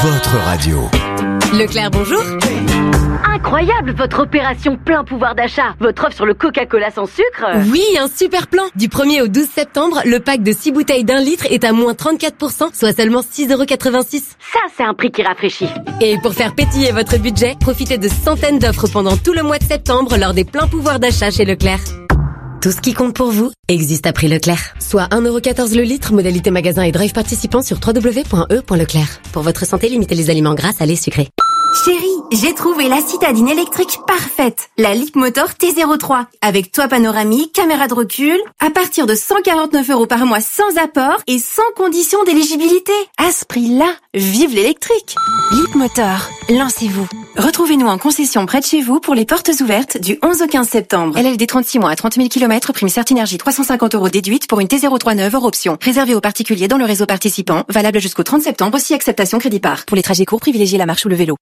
votre radio. Leclerc, bonjour. Incroyable votre opération plein pouvoir d'achat. Votre offre sur le Coca-Cola sans sucre. Oui, un super plan. Du 1er au 12 septembre, le pack de 6 bouteilles d'1 litre est à moins 34%, soit seulement 6,86 €. Ça, c'est un prix qui rafraîchit. Et pour faire pétiller votre budget, profitez de centaines d'offres pendant tout le mois de septembre lors des pleins pouvoirs d'achat chez Leclerc. Tout ce qui compte pour vous existe à prix Leclerc. Soit 1,14 € le litre, modalité magasin et drive participant sur www.e.leclerc. Pour votre santé, limitez les aliments gras, salés, sucrés. Chérie, j'ai trouvé la citadine électrique parfaite, la Leapmotor T03, avec toit panoramique, caméra de recul, à partir de 149 € par mois sans apport et sans condition d'éligibilité. À ce prix-là, vive l'électrique. Leapmotor, lancez-vous. Retrouvez-nous en concession près de chez vous pour les portes ouvertes du 11 au 15 septembre. LLD 36 mois à 30 000 km, prime Certinergie 350 € déduite pour une T03 neuve hors option. Réservé aux particuliers dans le réseau participant, valable jusqu'au 30 septembre, aussi acceptation crédit par. Pour les trajets courts, privilégiez la marche ou le vélo.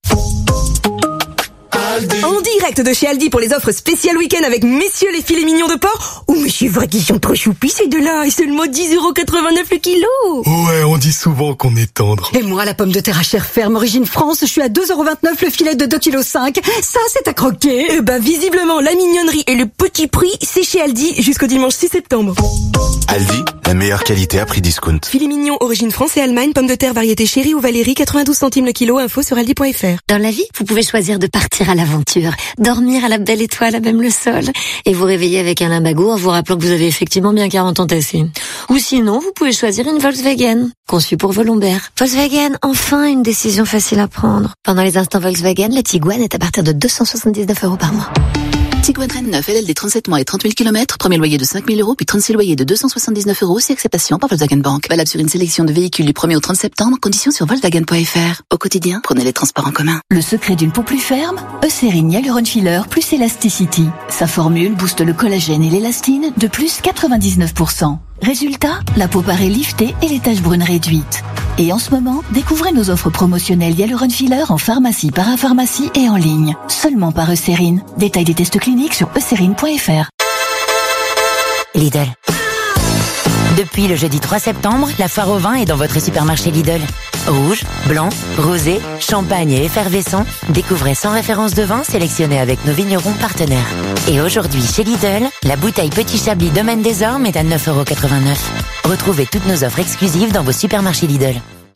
En direct de chez Aldi pour les offres spéciales week-end avec messieurs les filets mignons de porc. Oh mais c'est vrai qu'ils sont trop choupis ces deux-là. Et seulement 10,89 € le kilo. Ouais, on dit souvent qu'on est tendre. Et moi, la pomme de terre à chair ferme origine France, je suis à 2,29 € le filet de 2,5 kg. Ça, c'est à croquer. Eh ben, visiblement, la mignonnerie et le petit prix, c'est chez Aldi jusqu'au dimanche 6 septembre. Aldi, la meilleure qualité à prix discount. Filet mignon origine France et Allemagne, pomme de terre variété chérie ou Valérie, 92 centimes le kilo, info sur aldi.fr. Dans la vie, vous pouvez choisir de partir à l'aventure, dormir à la belle étoile à même le sol, et vous réveiller avec un limbago en vous rappelant que vous avez effectivement bien 40 ans tassés. Ou sinon, vous pouvez choisir une Volkswagen, conçue pour vos lombaires. Volkswagen, enfin une décision facile à prendre. Pendant les instants Volkswagen, la Tiguan est à partir de 279 € par mois. Tiguan Reine 9, LLD 37 mois et 30 000 km, premier loyer de 5 000 €, puis 36 loyers de 279 €, si acceptation par Volkswagen Bank. Valable sur une sélection de véhicules du 1er au 30 septembre, conditions sur Volkswagen.fr. Au quotidien, prenez les transports en commun. Le secret d'une peau plus ferme, Eucérine Hyaluron Filler plus Elasticity. Sa formule booste le collagène et l'élastine de plus 99%. Résultat, la peau paraît liftée et les taches brunes réduites. Et en ce moment, découvrez nos offres promotionnelles Hyaluron Filler en pharmacie, parapharmacie et en ligne. Seulement par Eucérine. Détail des tests cliniques sur eucérine.fr. Lidl. Depuis le jeudi 3 septembre, la foire au vin est dans votre supermarché Lidl. Rouge, blanc, rosé, champagne et effervescent. Découvrez 100 références de vin sélectionnées avec nos vignerons partenaires. Et aujourd'hui, chez Lidl, la bouteille Petit Chablis Domaine des Ormes est à 9,89 €. Retrouvez toutes nos offres exclusives dans vos supermarchés Lidl.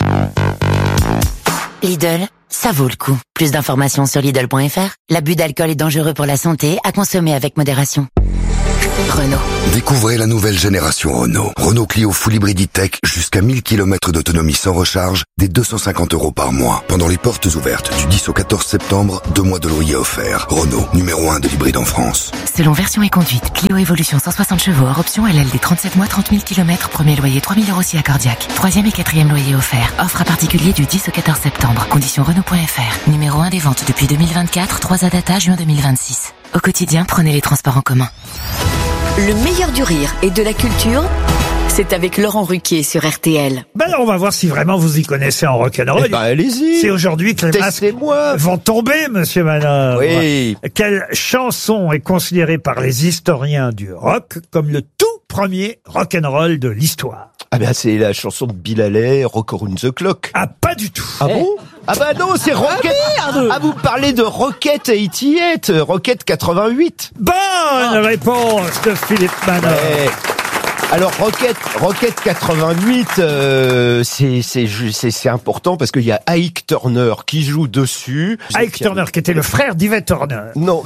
Lidl, ça vaut le coup. Plus d'informations sur Lidl.fr. L'abus d'alcool est dangereux pour la santé, à consommer avec modération. Renault. Découvrez la nouvelle génération Renault. Renault Clio Full Hybrid Tech, jusqu'à 1000 km d'autonomie sans recharge, dès 250 € par mois. Pendant les portes ouvertes du 10 au 14 septembre, 2 mois de loyer offerts. Renault, numéro 1 de l'hybride en France. Selon version et conduite, Clio Evolution 160 chevaux hors option LLD 37 mois 30 000 km, premier loyer 3 000 € si accordiaque. Troisième et quatrième loyer offert. Offre à particulier du 10 au 14 septembre. Conditions Renault.fr. Numéro 1 des ventes depuis 2024, 3 à data juin 2026. Au quotidien, prenez les transports en commun. Le meilleur du rire et de la culture, c'est avec Laurent Ruquier sur RTL. Ben alors on va voir si vraiment vous y connaissez en rock'n'roll. Eh ben allez-y. C'est aujourd'hui que les masques vont tomber, monsieur Manor. Oui. Quelle chanson est considérée par les historiens du rock comme le tout premier rock'n'roll de l'histoire? Ah ben c'est la chanson de Bill Haley, Rock Around the Clock. Ah pas du tout. Ah bon? Ah bah non, c'est Rocket. Ah, vous parlez de Rocket 88, Rocket 88. Bonne réponse de Philippe Manor. Ouais. Alors Rocket 88, c'est important parce qu'il y a Ike Turner qui joue dessus. Ike Turner qui était le frère d'Yvette Turner. Non.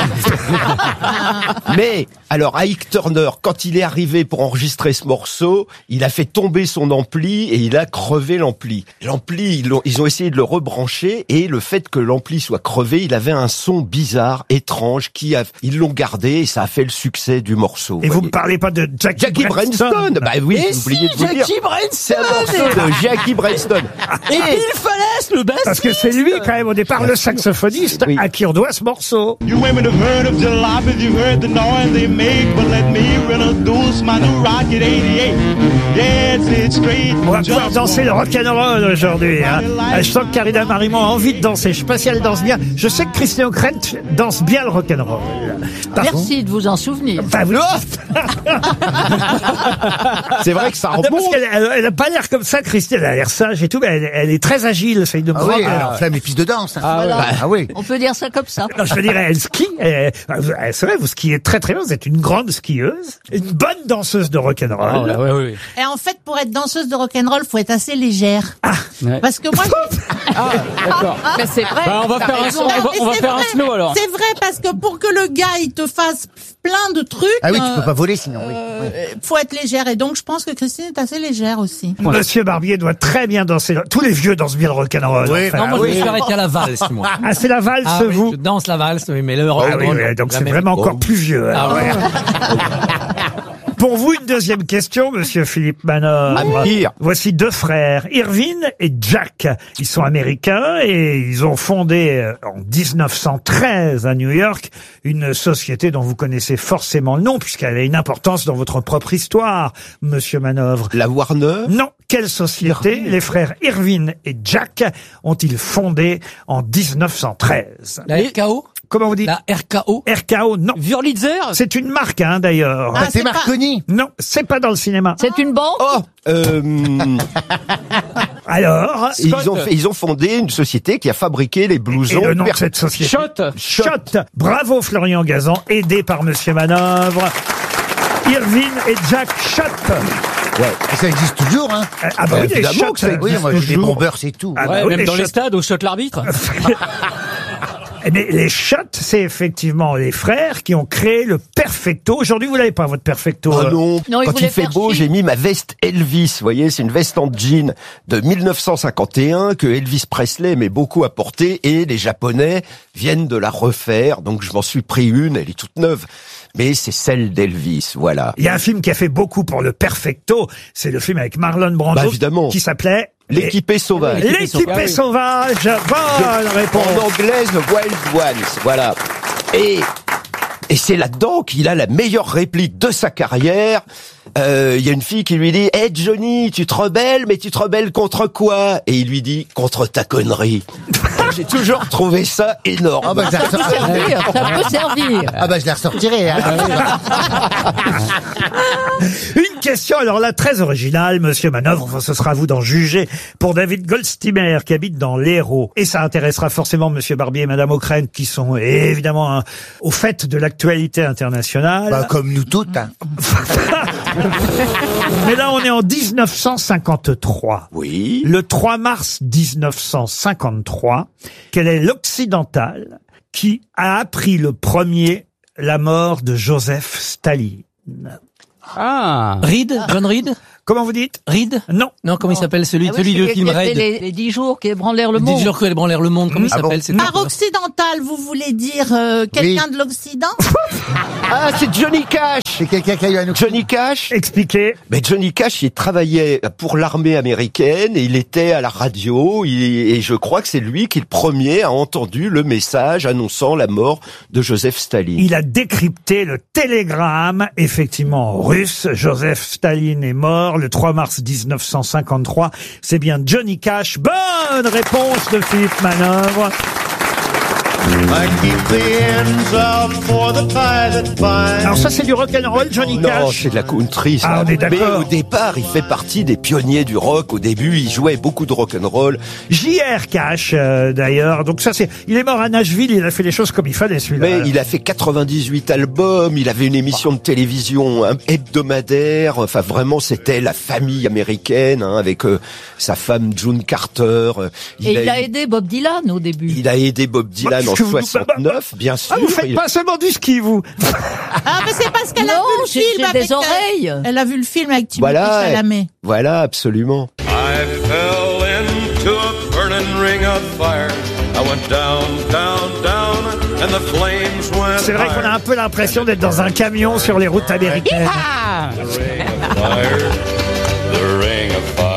Mais alors Ike Turner, quand il est arrivé pour enregistrer ce morceau, il a fait tomber son ampli et il a crevé l'ampli. L'ampli, ils ont essayé de le rebrancher et le fait que l'ampli soit crevé, il avait un son bizarre, étrange, ils l'ont gardé et ça a fait le succès du morceau. Et vous me parlez pas de Jackie Brenston? Bah oui, j'ai oublié de vous dire. Jackie Brenston. C'est un morceau de Jackie Brenston. Et Bill Fallès, le bassiste. Parce que c'est lui, quand même, au départ, le saxophoniste à qui on doit ce morceau. On va pouvoir danser le rock'n'roll aujourd'hui. Hein. Je sens que Karina Marimon a envie de danser. Je sais pas si elle danse bien. Je sais que Christine O'Krent danse bien le rock'n'roll. Merci de vous en souvenir. Enfin, C'est vrai que ça Non, parce remonte. elle a pas l'air comme ça, Christine. Elle a l'air sage et tout, mais elle est très agile. C'est une grande. Flamme et piste de danse. Voilà. Ah oui. On peut dire ça comme ça. Non, je veux dire, elle skie. C'est vrai, vous skiez très très bien. Vous êtes une grande skieuse, une bonne danseuse de rock'n'roll. Oui. Et en fait, pour être danseuse de rock'n'roll, faut être assez légère. Parce que moi, D'accord. Mais c'est vrai. Bah, on va faire un slow alors. c'est vrai parce que pour que le gars il te fasse plein de trucs, Ah oui, tu peux pas voler sinon. Oui. faut être légère. Et donc, je pense que Christine est assez légère aussi. Monsieur Barbier doit très bien danser. Tous les vieux dansent bien le rock'n'roll. Oui, enfin. Non, moi je me suis arrêté à la valse, moi. Ah, c'est la valse, Ah oui, vous? je danse la valse, oui, mais le Ah oui, rock'n'roll, oui, donc c'est jamais. vraiment encore plus vieux. hein. Ah ouais. Pour vous, une deuxième question, monsieur Philippe Manœuvre. Voici deux frères, Irvine et Jack. Ils sont américains et ils ont fondé en 1913 à New York une société dont vous connaissez forcément le nom puisqu'elle a une importance dans votre propre histoire, monsieur Manœuvre. La Warner? Non. Quelle société les frères Irvine et Jack ont-ils fondé en 1913? La RKO? Comment vous dites? La RKO? RKO, non. Wurlitzer? C'est une marque, hein, d'ailleurs. Ah, c'est Marconi. Non, c'est pas dans le cinéma. C'est une banque. Alors, ils ont fondé une société qui a fabriqué les blousons. et le nom de cette société? Shot. Bravo Florian Gazan, aidé par monsieur Manœuvre. Irvine et Jack Shot. Ouais. Et ça existe toujours, hein. Ah bah oui, les évidemment shots, que ça ça existe. Oui, moi, existe les toujours. bombers, c'est tout. Ah bah Ouais, oui, même les dans les shots. stades, au shot l'arbitre. Mais les Shots, c'est effectivement les frères qui ont créé le Perfecto. Aujourd'hui, vous l'avez pas, votre Perfecto. Ah non, Non, il quand voulait il fait faire beau, chic. j'ai mis ma veste Elvis. Vous voyez, c'est une veste en jean de 1951 que Elvis Presley aimait beaucoup à porter et les Japonais viennent de la refaire. Donc je m'en suis pris une, elle est toute neuve. Mais c'est celle d'Elvis, voilà. Il y a un film qui a fait beaucoup pour le Perfecto. C'est le film avec Marlon Brando. Bah, évidemment. Qui s'appelait L'équipé sauvage. L'équipé sauvage. Bonne réponse. En anglais, The Wild Ones, voilà. Et c'est là-dedans qu'il a la meilleure réplique de sa carrière. Il y a une fille qui lui dit « Hey Johnny, tu te rebelles, mais tu te rebelles contre quoi ?» Et il lui dit « Contre ta connerie ». J'ai toujours trouvé ça énorme. Ah bah, je la ressortirai. Ça peut servir. Ah bah, je la ressortirai. Hein. Une question, alors là, très originale, monsieur Manœuvre, enfin, ce sera à vous d'en juger, pour David Goldsteiner, qui habite dans l'Hérault. Et ça intéressera forcément monsieur Barbier et madame Ockrent, qui sont évidemment au fait de l'actualité internationale. Bah, comme nous toutes, hein. Mais là, on est en 1953. Oui. Le 3 mars 1953, quel est l'occidental qui a appris le premier la mort de Joseph Staline? Ah. Reed? John Reed? Comment vous dites? Reed? Non. Non, comment il s'appelle celui Ah oui, du c'est film Raid? les 10 jours qui ébranlèrent le monde. 10 jours qui ébranlèrent le monde, comment il s'appelle? C'est Par occidental, vous voulez dire quelqu'un de l'Occident? Ah, c'est Johnny Cash. C'est quelqu'un qui a eu un Johnny Cash. Expliquez. Mais Johnny Cash, il travaillait pour l'armée américaine et il était à la radio et je crois que c'est lui qui le premier a entendu le message annonçant la mort de Joseph Staline. Il a décrypté le télégramme, effectivement russe. Joseph Staline est mort le 3 mars 1953. C'est bien Johnny Cash. Bonne réponse de Philippe Manœuvre. Alors ça c'est du rock'n'roll, Johnny Non, Cash. c'est de la country, ça. Ah, on est d'accord. Mais au départ, il fait partie des pionniers du rock. Au début, il jouait beaucoup de rock'n'roll. J.R. Cash, d'ailleurs. Donc ça c'est, il est mort à Nashville, il a fait les choses comme il fallait, celui-là. Mais il a fait 98 albums, il avait une émission de télévision hebdomadaire. Enfin, vraiment, c'était la famille américaine, hein, avec sa femme June Carter. Et il a aidé Bob Dylan au début. Il a aidé Bob Dylan en 69, bien sûr. Ah, vous faites pas seulement du ski, vous. Ah, mais c'est parce qu'elle a Non, vu le j'ai film avec des oreilles. Elle a vu le film avec Timothée Voilà, Chalamet. voilà, absolument. I fell into a burning ring of fire. I went down, down, down, and the flames went C'est vrai qu'on a un peu l'impression d'être dans un camion sur les routes américaines. higher. The ring of fire, the ring of fire.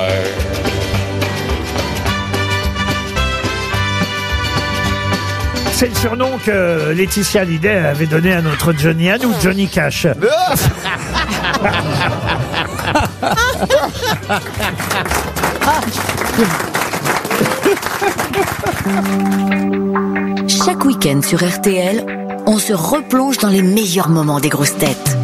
C'est le surnom que Laetitia Hallyday avait donné à notre Johnny, à nous, Johnny Cash. Chaque week-end sur RTL, on se replonge dans les meilleurs moments des grosses têtes.